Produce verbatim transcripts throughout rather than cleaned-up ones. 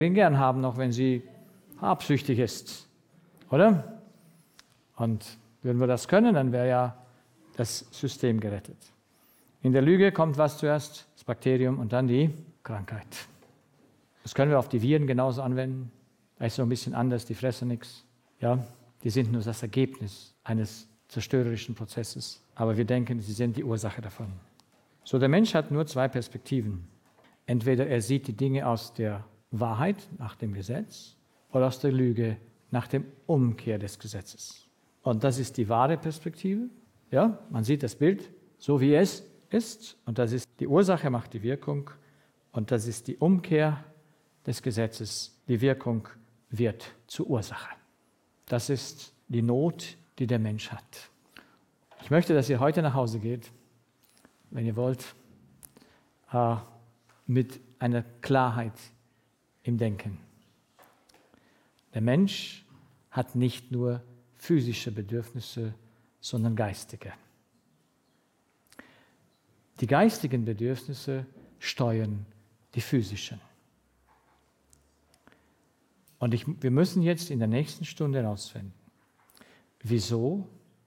ihn gern haben, auch wenn sie habsüchtig ist. Oder? Und würden wir das können, dann wäre ja das System gerettet. In der Lüge kommt was zuerst? Das Bakterium und dann die Krankheit. Das können wir auf die Viren genauso anwenden. Da ist so ein bisschen anders, die fressen nichts. Ja, die sind nur das Ergebnis eines zerstörerischen Prozesses. Aber wir denken, sie sind die Ursache davon. So, der Mensch hat nur zwei Perspektiven. Entweder er sieht die Dinge aus der Wahrheit, nach dem Gesetz, oder aus der Lüge, nach dem Umkehr des Gesetzes. Und das ist die wahre Perspektive. Ja, man sieht das Bild so, wie es ist. Und das ist die Ursache, macht die Wirkung. Und das ist die Umkehr des Gesetzes. Die Wirkung wird zur Ursache. Das ist die Not, die der Mensch hat. Ich möchte, dass ihr heute nach Hause geht, wenn ihr wollt, äh, mit einer Klarheit im Denken. Der Mensch hat nicht nur physische Bedürfnisse, sondern geistige. Die geistigen Bedürfnisse steuern die physischen. Und ich, wir müssen jetzt in der nächsten Stunde herausfinden, wieso,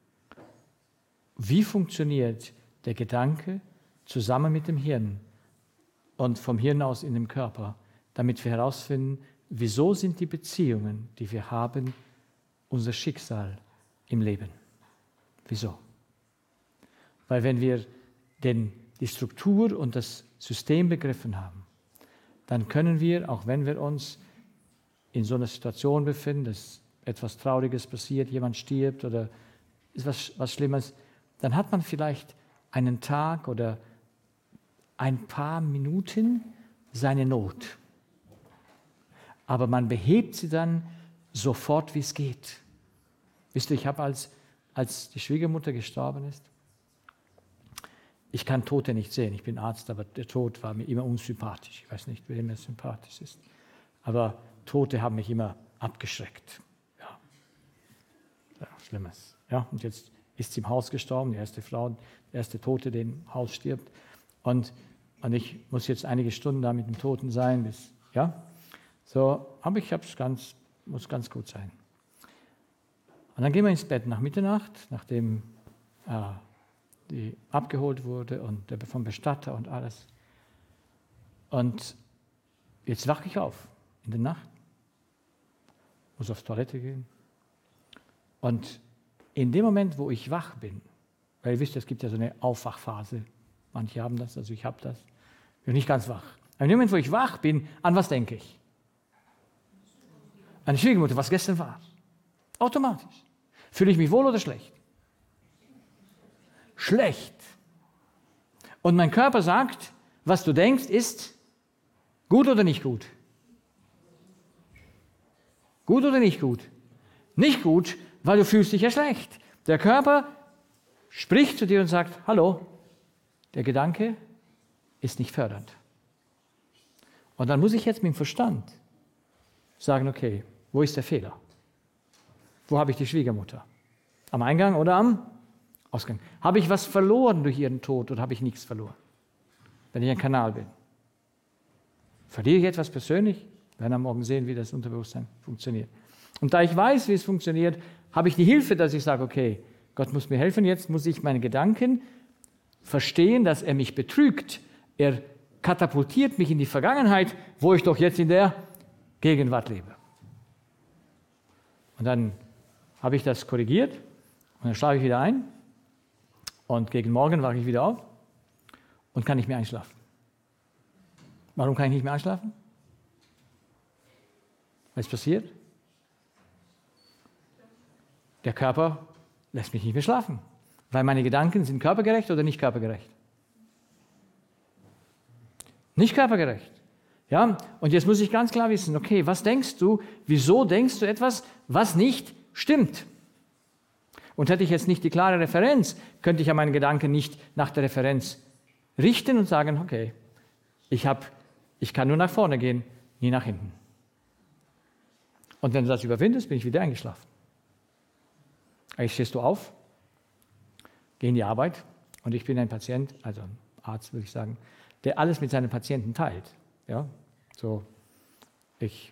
wie funktioniert der Gedanke zusammen mit dem Hirn und vom Hirn aus in dem Körper, damit wir herausfinden, wieso sind die Beziehungen, die wir haben, unser Schicksal im Leben. Wieso? Weil wenn wir den, die Struktur und das System begriffen haben, dann können wir, auch wenn wir uns in so einer Situation befinden, dass etwas Trauriges passiert, jemand stirbt oder ist was, was Schlimmes, dann hat man vielleicht einen Tag oder ein paar Minuten seine Not. Aber man behebt sie dann sofort, wie es geht. Wisst ihr, ich habe, als, als die Schwiegermutter gestorben ist, ich kann Tote nicht sehen, ich bin Arzt, aber der Tod war mir immer unsympathisch. Ich weiß nicht, wem er sympathisch ist. Aber Tote haben mich immer abgeschreckt. Ja, ja Schlimmes. Ja, und jetzt ist sie im Haus gestorben, die erste Frau, der erste Tote, der im Haus stirbt. Und, und ich muss jetzt einige Stunden da mit dem Toten sein, bis, ja. So, aber ich hab's ganz, muss ganz gut sein. Und dann gehen wir ins Bett nach Mitternacht, nachdem äh, die abgeholt wurde und der, vom Bestatter und alles. Und jetzt wache ich auf in der Nacht, muss aufs Toilette gehen. Und in dem Moment, wo ich wach bin, weil ihr wisst, es gibt ja so eine Aufwachphase, manche haben das, also ich habe das, ich bin nicht ganz wach. Aber in dem Moment, wo ich wach bin, an was denke ich? An die Schwiegermutter, was gestern war. Automatisch. Fühle ich mich wohl oder schlecht? Schlecht. Und mein Körper sagt, was du denkst, ist gut oder nicht gut? Gut oder nicht gut? Nicht gut, weil du fühlst dich ja schlecht. Der Körper spricht zu dir und sagt, hallo, der Gedanke ist nicht fördernd. Und dann muss ich jetzt mit dem Verstand sagen, okay, wo ist der Fehler? Wo habe ich die Schwiegermutter? Am Eingang oder am Ausgang? Habe ich was verloren durch ihren Tod oder habe ich nichts verloren? Wenn ich ein Kanal bin. Verliere ich etwas persönlich? Wir werden am Morgen sehen, wie das Unterbewusstsein funktioniert. Und da ich weiß, wie es funktioniert, habe ich die Hilfe, dass ich sage, okay, Gott muss mir helfen, jetzt muss ich meine Gedanken verstehen, dass er mich betrügt. Er katapultiert mich in die Vergangenheit, wo ich doch jetzt in der Gegenwart lebe. Und dann habe ich das korrigiert und dann schlafe ich wieder ein und gegen Morgen wache ich wieder auf und kann nicht mehr einschlafen. Warum kann ich nicht mehr einschlafen? Was passiert? Der Körper lässt mich nicht mehr schlafen, weil meine Gedanken sind körpergerecht oder nicht körpergerecht? Nicht körpergerecht. Ja, und jetzt muss ich ganz klar wissen, okay, was denkst du, wieso denkst du etwas, was nicht stimmt? Und hätte ich jetzt nicht die klare Referenz, könnte ich ja meinen Gedanken nicht nach der Referenz richten und sagen, okay, ich, hab, ich kann nur nach vorne gehen, nie nach hinten. Und wenn du das überwindest, bin ich wieder eingeschlafen. Eigentlich stehst du auf, geh in die Arbeit und ich bin ein Patient, also ein Arzt würde ich sagen, der alles mit seinen Patienten teilt. Ja, so Ich